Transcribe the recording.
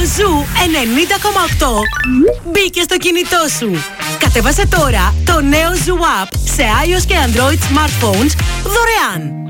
Ζου 90,8 μπήκε στο κινητό σου. Κατέβασε τώρα το νέο Ζου App σε iOS και Android smartphones δωρεάν.